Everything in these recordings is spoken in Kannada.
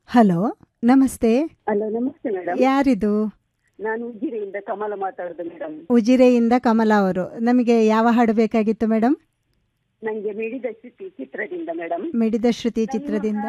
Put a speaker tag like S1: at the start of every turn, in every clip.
S1: ಹಲೋ, ನಮಸ್ತೆ.
S2: ಹಲೋ, ನಮಸ್ತೆ ಮೇಡಮ್.
S1: ಯಾರಿದು?
S2: ನಾನು ಉಜಿರೆಯಿಂದ ಕಮಲ ಮಾತಾಡೋದು ಮೇಡಮ್.
S1: ಉಜಿರೆಯಿಂದ ಕಮಲಾ ಅವರು. ನಮಗೆ ಯಾವ ಹಾಡು ಬೇಕಾಗಿತ್ತು ಮೇಡಮ್?
S2: ನಂಗೆ ಮಿಡಿದ ಶ್ರುತಿ ಚಿತ್ರದಿಂದ ಮೇಡಮ್.
S1: ಮಿಡಿದ ಶ್ರುತಿ ಚಿತ್ರದಿಂದ.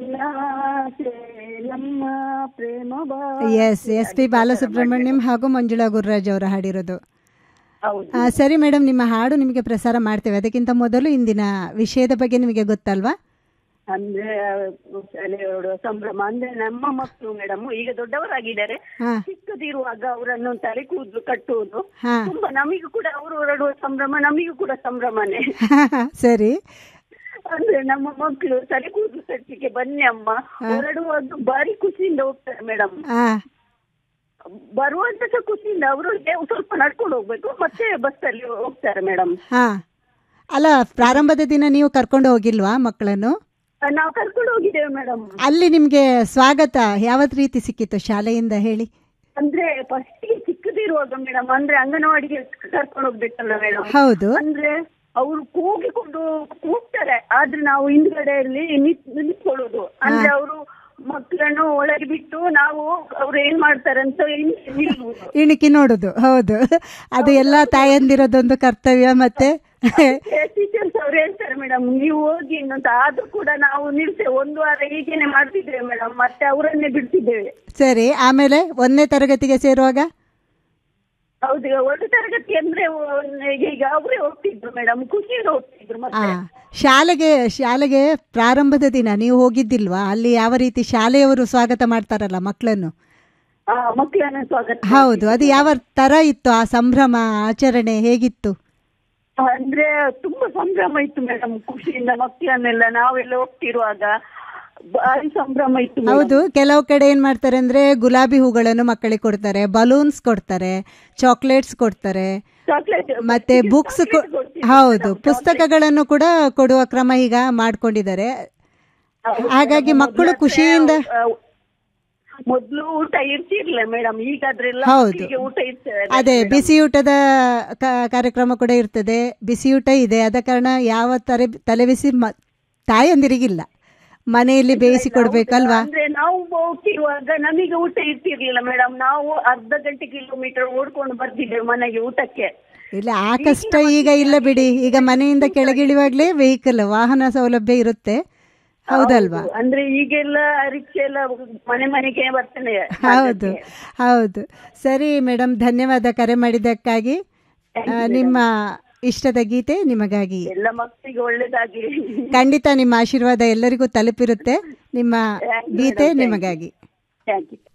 S2: ನಮ್ಮ ಪ್ರೇಮ
S1: ಎಸ್, ಎಸ್ ಪಿ ಬಾಲಸುಬ್ರಹ್ಮಣ್ಯಂ ಹಾಗೂ ಮಂಜುಳಾ ಗುರುರಾಜ್ ಅವರು ಹಾಡಿರೋದು.
S2: ಹೌದು.
S1: ಸರಿ ಮೇಡಮ್, ನಿಮ್ಮ ಹಾಡು ನಿಮಗೆ ಪ್ರಸಾರ ಮಾಡ್ತೇವೆ. ಅದಕ್ಕಿಂತ ಮೊದಲು ಇಂದಿನ ವಿಷಯದ ಬಗ್ಗೆ ನಿಮಗೆ ಗೊತ್ತಲ್ವಾ?
S2: ಅಂದ್ರೆ ಶಾಲೆಯೋಡು ಸಂಭ್ರಮ ಅಂದ್ರೆ ನಮ್ಮ ಮಕ್ಕಳು ಮೇಡಮ್ ಈಗ ದೊಡ್ಡವರಾಗಿದ್ದಾರೆ. ಚಿಕ್ಕದಿರುವಾಗ ಅವರನ್ನು ತಲೆ ಕೂದಲು ಕಟ್ಟುವುದು ತುಂಬಾ ನಮಿಗೂ ಕೂಡ ಅವರು ಹೊರಡುವ ಸಂಭ್ರಮ, ನಮಿಗೂ ಕೂಡ ಸಂಭ್ರಮನೇ.
S1: ಸರಿ.
S2: ಅಂದ್ರೆ ನಮ್ಮ ಮಕ್ಕಳು ತಲೆ ಕೂದಲು ಕಟ್ಟಲಿಕ್ಕೆ ಬನ್ನಿ ಅಮ್ಮ ಹೊರಡುವಾಗ ಭಾರಿ ಖುಷಿಯಿಂದ ಹೋಗ್ತಾರೆ ಮೇಡಮ್. ಬರುವಂತ ಖುಷಿಯಿಂದ ಅವರಿಗೆ ಸ್ವಲ್ಪ ನಡ್ಕೊಂಡು ಹೋಗ್ಬೇಕು, ಮತ್ತೆ ಬಸ್ ಅಲ್ಲಿ ಹೋಗ್ತಾರೆ ಮೇಡಮ್.
S1: ಅಲ್ಲ, ಪ್ರಾರಂಭದ ದಿನ ನೀವು ಕರ್ಕೊಂಡು ಹೋಗಿಲ್ವಾ ಮಕ್ಕಳನ್ನು?
S2: ನಾವು ಕರ್ಕೊಂಡು ಹೋಗಿದ್ದೇವೆ ಮೇಡಮ್.
S1: ಅಲ್ಲಿ ನಿಮ್ಗೆ ಸ್ವಾಗತ ಯಾವತ್ ರೀತಿ ಸಿಕ್ಕಿತ್ತು ಶಾಲೆಯಿಂದ ಹೇಳಿ?
S2: ಅಂದ್ರೆ ಫಸ್ಟ್ ಚಿಕ್ಕದಿರುವಾಗ ಮೇಡಮ್, ಅಂದ್ರೆ ಅಂಗನವಾಡಿಗೆ ಕರ್ಕೊಂಡು ಹೋಗ್ಬೇಕಲ್ಲ ಮೇಡಮ್.
S1: ಹೌದು.
S2: ಅಂದ್ರೆ ಅವರು ಕೂಗಿಕೊಂಡು ಕೂಗ್ತಾರೆ, ಆದ್ರೆ ನಾವು ಹಿಂದ್ಗಡೆಯಲ್ಲಿ ನಿಂತ್ಕೊಳ್ಳೋದು. ಅಂದ್ರೆ ಅವರು ಮಕ್ಕಳನ್ನು ಒಳಗೆ ಬಿಟ್ಟು ನಾವು ಅವ್ರು ಏನ್ ಮಾಡ್ತಾರೆ ಅಂತ
S1: ಇಣಿಕಿ ನೋಡುದು. ಹೌದು, ಅದು ಎಲ್ಲಾ ತಾಯಂದಿರೋದೊಂದು ಕರ್ತವ್ಯ. ಮತ್ತೆ
S2: ಟೀಚರ್ಸ್ ಅವ್ರು ಹೇಳ್ತಾರೆ ಮೇಡಮ್ ನೀವು ಹೋಗಿ ಅಂತ, ಆದ್ರೂ ಕೂಡ ನಾವು ನಿಲ್ತೇವೆ. ಒಂದು ವಾರ ಹೀಗೇನೆ ಮಾಡ್ತಿದ್ದೇವೆ ಮೇಡಮ್, ಮತ್ತೆ ಅವರನ್ನೇ ಬಿಡ್ತಿದ್ದೇವೆ.
S1: ಸರಿ, ಆಮೇಲೆ 1ನೇ ತರಗತಿಗೆ ಸೇರುವಾಗ?
S2: ಹೌದು, 1 ತರಗತಿ ಅಂದ್ರೆ ಈಗ ಅವರೇ ಹೋಗ್ತಿದ್ರು ಮೇಡಮ್, ಖುಷಿಯಿಂದ ಹೋಗ್ತಿದ್ರು. ಮತ್ತೆ
S1: ಶಾಲೆಗೆ ಪ್ರಾರಂಭದ ದಿನ ನೀವು ಹೋಗಿದ್ದಿಲ್ವಾ? ಅಲ್ಲಿ ಯಾವ ರೀತಿ ಶಾಲೆಯವರು ಸ್ವಾಗತ ಮಾಡ್ತಾರಲ್ಲ ಮಕ್ಕಳನ್ನು?
S2: ಮಕ್ಕಳನ್ನು ಸ್ವಾಗತ.
S1: ಹೌದು, ಅದು ಯಾವ ತರ ಇತ್ತು? ಆ ಸಂಭ್ರಮ ಆಚರಣೆ ಹೇಗಿತ್ತು?
S2: ಅಂದ್ರೆ ತುಂಬಾ ಸಂಭ್ರಮ ಇತ್ತು ಮೇಡಮ್, ಖುಷಿಯಿಂದ ಮಕ್ಕಳನ್ನೆಲ್ಲ ನಾವೆಲ್ಲ ಹೋಗ್ತಿರುವಾಗ ಭಾರಿ ಸಂಭ್ರಮ ಇತ್ತು.
S1: ಹೌದು, ಕೆಲವು ಕಡೆ ಏನ್ ಮಾಡ್ತಾರೆ ಅಂದ್ರೆ ಗುಲಾಬಿ ಹೂಗಳನ್ನು ಮಕ್ಕಳಿಗೆ ಕೊಡ್ತಾರೆ, ಬಲೂನ್ಸ್ ಕೊಡ್ತಾರೆ, ಚಾಕ್ಲೇಟ್ಸ್ ಕೊಡ್ತಾರೆ, ಮತ್ತೆ ಬುಕ್ಸ್. ಹೌದು, ಪುಸ್ತಕಗಳನ್ನು ಕೂಡ ಕೊಡುವ ಕ್ರಮ ಈಗ ಮಾಡ್ಕೊಂಡಿದ್ದಾರೆ. ಹಾಗಾಗಿ ಮಕ್ಕಳು ಖುಷಿಯಿಂದ.
S2: ಮೊದ್ಲು ಊಟ ಇರ್ತಿರ್ಲಿಲ್ಲ ಮೇಡಮ್, ಈಗಾದ್ರೆಲ್ಲ ಊಟ ಇರ್ತದೆ.
S1: ಅದೇ ಬಿಸಿಯೂಟದ ಕಾರ್ಯಕ್ರಮ ಕೂಡ ಇರ್ತದೆ, ಬಿಸಿಯೂಟ ಇದೆ. ಆದ ಕಾರಣ ಯಾವ ತಲೆಬಿಸಿ ತಾಯಂದಿರಿಗಿಲ್ಲ, ಮನೆಯಲ್ಲಿ ಬೇಯಿಸಿ ಕೊಡ್ಬೇಕಲ್ವಾ?
S2: ಅಂದ್ರೆ ನಾವು ಹೋಗ್ತಿರುವಾಗ ನಮಗೆ ಊಟ ಇರ್ತಿರ್ಲಿಲ್ಲ ಮೇಡಮ್, ನಾವು ಅರ್ಧ ಗಂಟೆ ಕಿಲೋಮೀಟರ್ ಓಡ್ಕೊಂಡು ಬರ್ತಿದ್ದೇವೆ ಮನೆಗೆ ಊಟಕ್ಕೆ.
S1: ಇಲ್ಲ, ಆ ಕಷ್ಟ ಈಗ ಇಲ್ಲ ಬಿಡಿ. ಈಗ ಮನೆಯಿಂದ ಕೆಳಗಿಳಿವಾಗ್ಲೇ ವೆಹಿಕಲ್, ವಾಹನ ಸೌಲಭ್ಯ ಇರುತ್ತೆ. ಹೌದಲ್ವಾ?
S2: ಅಂದ್ರೆ ಈಗೆಲ್ಲ ರಿಕ್ಷಾ ಎಲ್ಲ ಮನೆಗೆ ಬರ್ತಾನೆ.
S1: ಹೌದು ಹೌದು. ಸರಿ ಮೇಡಮ್, ಧನ್ಯವಾದ ಕರೆ ಮಾಡಿದ್ದಕ್ಕಾಗಿ. ನಿಮ್ಮ ಇಷ್ಟದ ಗೀತೆ ನಿಮಗಾಗಿ.
S2: ಎಲ್ಲ ಮಕ್ಕಳಿಗೆ ಒಳ್ಳೇದಾಗಿ.
S1: ಖಂಡಿತ ನಿಮ್ಮ ಆಶೀರ್ವಾದ ಎಲ್ಲರಿಗೂ ತಲುಪಿರುತ್ತೆ. ನಿಮ್ಮ ಗೀತೆ ನಿಮಗಾಗಿ.
S2: Thank you.